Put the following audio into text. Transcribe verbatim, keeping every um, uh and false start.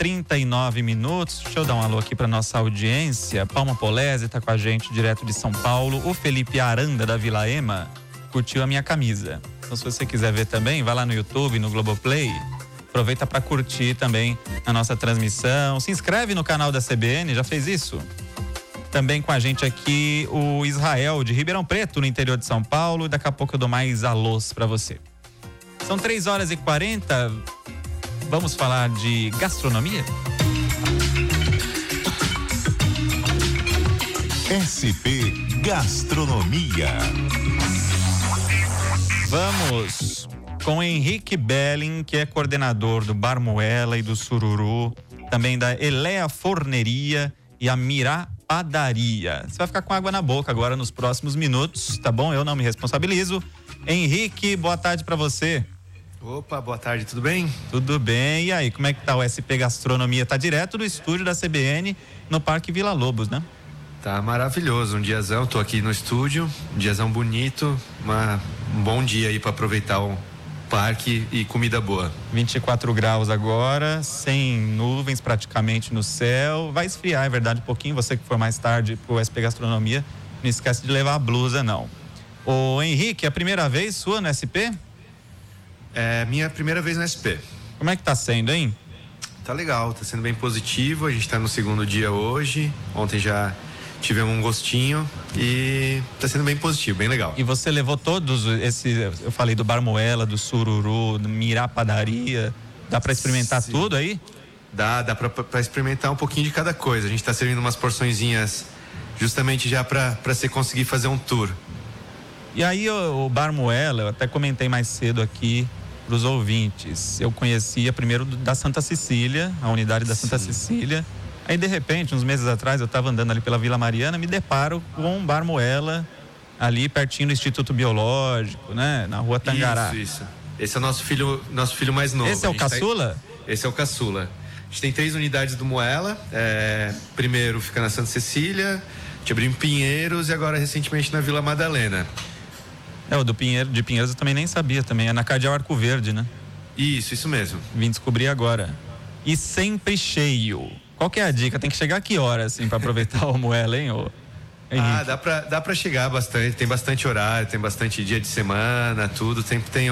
trinta e nove minutos. Deixa eu dar um alô aqui para nossa audiência. Palma Polese tá com a gente direto de São Paulo. O Felipe Aranda da Vila Ema curtiu a minha camisa. Então, se você quiser ver também, vai lá no YouTube, no Globoplay. Aproveita para curtir também a nossa transmissão. Se inscreve no canal da C B N, já fez isso? Também com a gente aqui o Israel de Ribeirão Preto, no interior de São Paulo. Daqui a pouco eu dou mais alôs para você. São três horas e quarenta. Vamos falar de gastronomia? S P Gastronomia. Vamos com Henrique Belling, que é coordenador do Bar Moela e do Sururu, também da Elea Forneria e a Mirá Padaria. Você vai ficar com água na boca agora nos próximos minutos, tá bom? Eu não me responsabilizo. Henrique, boa tarde para você. Opa, boa tarde, tudo bem? Tudo bem, e aí, como é que tá o S P Gastronomia? Tá direto do estúdio da C B N no Parque Vila Lobos, né? Tá maravilhoso, um diazão, tô aqui no estúdio, um diazão bonito, uma, um bom dia aí para aproveitar o parque e comida boa. vinte e quatro graus agora, sem nuvens praticamente no céu, vai esfriar, é verdade, um pouquinho, você que for mais tarde pro S P Gastronomia, não esquece de levar a blusa não. Ô Henrique, é a primeira vez sua no S P? É minha primeira vez no S P. Como é que tá sendo, hein? Tá legal, tá sendo bem positivo, a gente tá no segundo dia hoje, ontem já tivemos um gostinho e tá sendo bem positivo, bem legal. E você levou todos esses, eu falei do Bar Moela, do Sururu, do Mirá Padaria, dá pra experimentar Sim. tudo aí? Dá, dá pra, pra experimentar um pouquinho de cada coisa, a gente tá servindo umas porçõezinhas justamente já pra, pra você conseguir fazer um tour. E aí o, o Bar Moela, eu até comentei mais cedo aqui para os ouvintes, eu conhecia primeiro da Santa Cecília, a unidade da Santa Sim. Cecília. Aí, de repente, uns meses atrás, eu estava andando ali pela Vila Mariana, me deparo com um Bar Moela, ali pertinho do Instituto Biológico, né? Na Rua Tangará. Isso, isso. Esse é o nosso filho, nosso filho mais novo. Esse é o caçula? Tá... Esse é o caçula. A gente tem três unidades do Moela. É... Primeiro fica na Santa Cecília, te abri em Pinheiros e agora recentemente na Vila Madalena. É, o do Pinheiro, de Pinheiros eu também nem sabia também, é na Cardeal Arco Verde, né? Isso, isso mesmo. Vim descobrir agora. E sempre cheio. Qual que é a dica? Tem que chegar a que hora, assim, para aproveitar o Moela, hein? Ô, ah, dá pra, dá pra chegar bastante, tem bastante horário, tem bastante dia de semana, tudo, sempre tem